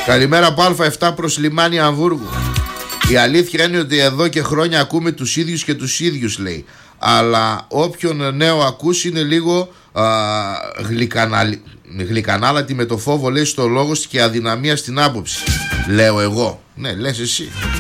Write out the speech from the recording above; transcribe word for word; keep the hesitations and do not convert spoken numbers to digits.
Καλημέρα από Α επτά προς λιμάνι Αμβούργου. Η αλήθεια είναι ότι εδώ και χρόνια ακούμε τους ίδιους και τους ίδιους, λέει. Αλλά όποιον νέο ακούς είναι λίγο α, γλυκαναλ... γλυκανάλατη με το φόβο, λέει, στο λόγο και αδυναμία στην άποψη. Λέω εγώ. Ναι, λες εσύ.